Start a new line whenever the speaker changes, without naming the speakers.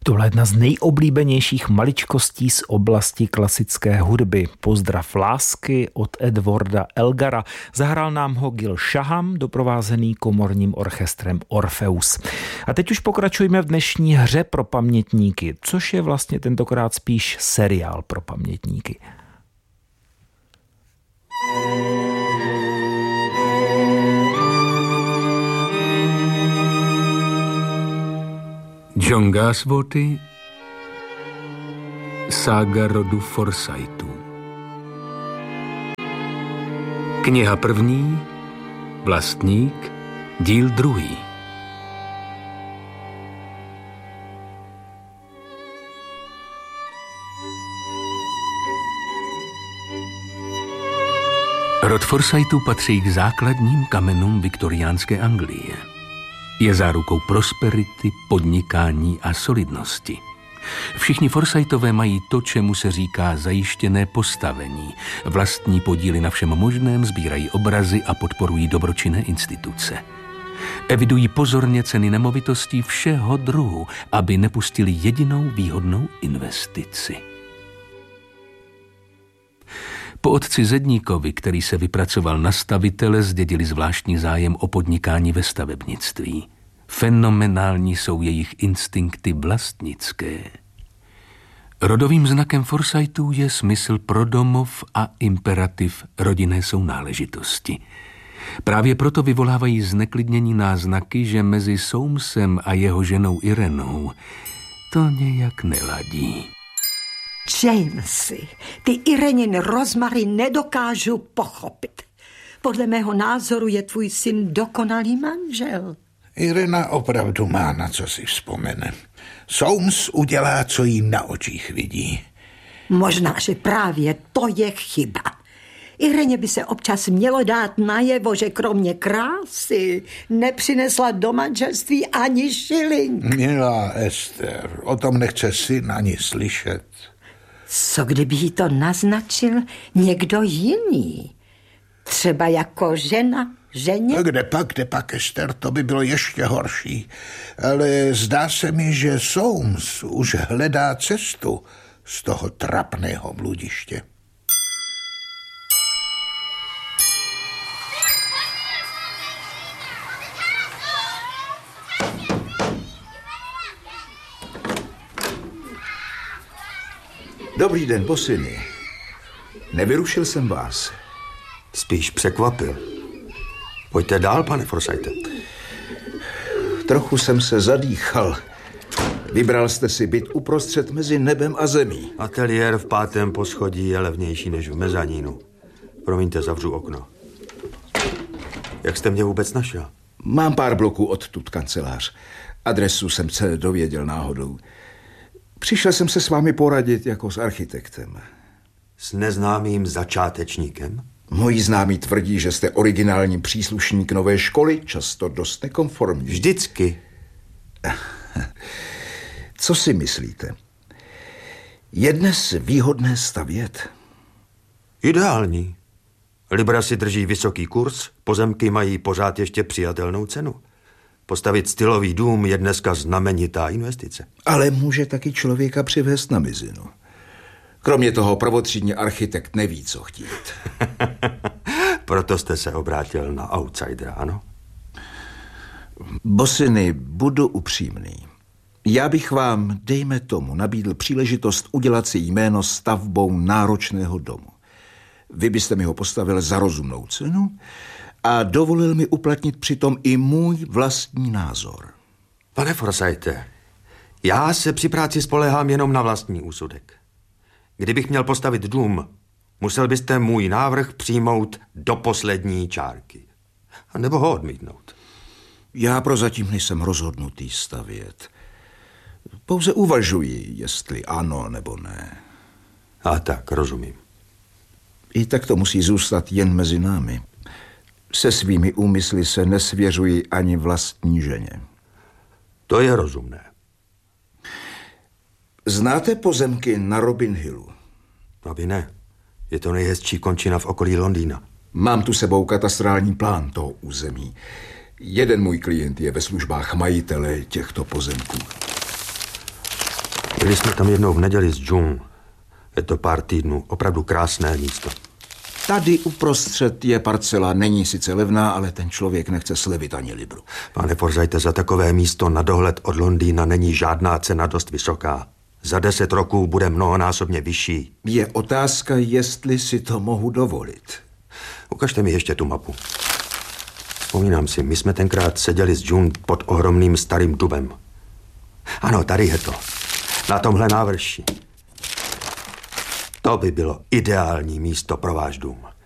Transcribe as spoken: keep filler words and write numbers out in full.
Tohle je jedna z nejoblíbenějších maličkostí z oblasti klasické hudby. Pozdrav lásky od Edwarda Elgara. Zahrál nám ho Gil Shaham, doprovázený komorním orchestrem Orpheus. A teď už pokračujeme v dnešní hře pro pamětníky, což je vlastně tentokrát spíš seriál pro pamětníky.
John Gasworthy, Sága rodu Forsythů. Kniha první, Vlastník, díl druhý. Rod Forsythů patří k základním kamenům viktoriánské Anglie. Je zárukou prosperity, podnikání a solidnosti. Všichni Forsythové mají to, čemu se říká zajištěné postavení. Vlastní podíly na všem možném, sbírají obrazy a podporují dobročinné instituce. Evidují pozorně ceny nemovitostí všeho druhu, aby nepustili jedinou výhodnou investici. Po otci Zedníkovi, který se vypracoval na stavitele, zdědili zvláštní zájem o podnikání ve stavebnictví. Fenomenální jsou jejich instinkty vlastnické. Rodovým znakem Forsythů je smysl pro domov a imperativ rodinné sounáležitosti. Právě proto vyvolávají zneklidnění náznaky, že mezi Soamesem a jeho ženou Irenou to nějak neladí.
Jamesy, ty Irenin rozmary nedokážu pochopit. Podle mého názoru je tvůj syn dokonalý manžel.
Irena opravdu má na co si vzpomene. Soames udělá, co jí na očích vidí.
Možná, že právě to je chyba. Ireně by se občas mělo dát najevo, že kromě krásy nepřinesla do manželství ani šilink.
Milá Ester, o tom nechce syn ani slyšet.
Co kdyby jí to naznačil někdo jiný? Třeba jako žena ženě?
Kde pak, kde pak, Ester, to by bylo ještě horší. Ale zdá se mi, že Soames už hledá cestu z toho trapného bludiště.
Dobrý den, Bosiny. Nevyrušil jsem vás.
Spíš překvapil. Pojďte dál, pane Forsythe.
Trochu jsem se zadýchal. Vybral jste si byt uprostřed mezi nebem a zemí.
Ateliér v pátém poschodí je levnější než v mezanínu. Promiňte, zavřu okno. Jak jste mě vůbec našel?
Mám pár bloků odtud kancelář. Adresu jsem se dověděl náhodou. Přišel jsem se s vámi poradit jako s architektem.
S neznámým začátečníkem?
Moji známí tvrdí, že jste originální příslušník nové školy, často dost nekonformní.
Vždycky.
Co si myslíte? Je dnes výhodné stavět?
Ideální. Libra si drží vysoký kurz, pozemky mají pořád ještě přijatelnou cenu. Postavit stylový dům je dneska znamenitá investice.
Ale může taky člověka přivést na mizinu. Kromě toho prvotřídní architekt neví, co chtít.
Proto jste se obrátil na outsidera, ano?
Bosiny, budu upřímný. Já bych vám, dejme tomu, nabídl příležitost udělat si jméno stavbou náročného domu. Vy byste mi ho postavil za rozumnou cenu a dovolil mi uplatnit přitom i můj vlastní názor.
Pane Forsythe, já se při práci spolehám jenom na vlastní úsudek. Kdybych měl postavit dům, musel byste můj návrh přijmout do poslední čárky. A nebo ho odmítnout.
Já prozatím nejsem rozhodnutý stavět. Pouze uvažuji, jestli ano nebo ne.
A tak, rozumím.
I tak to musí zůstat jen mezi námi. Se svými úmysly se nesvěřuji ani vlastní ženě.
To je rozumné.
Znáte pozemky na Robin Hillu?
Aby ne. Je to nejhezčí končina v okolí Londýna.
Mám tu sebou katastrální plán toho území. Jeden můj klient je ve službách majitele těchto pozemků.
Byli jsme tam jednou v neděli s June. Je to pár týdnů, opravdu krásné místo.
Tady uprostřed je parcela, není sice levná, ale ten člověk nechce slevit ani libru.
Pane Forsythe, za takové místo na dohled od Londýna není žádná cena dost vysoká. Za deset roků bude mnohonásobně vyšší.
Je otázka, jestli si to mohu dovolit.
Ukažte mi ještě tu mapu. Vzpomínám si, my jsme tenkrát seděli s June pod ohromným starým dubem. Ano, tady je to. Na tomhle návrší. To by bylo ideální místo pro váš dům.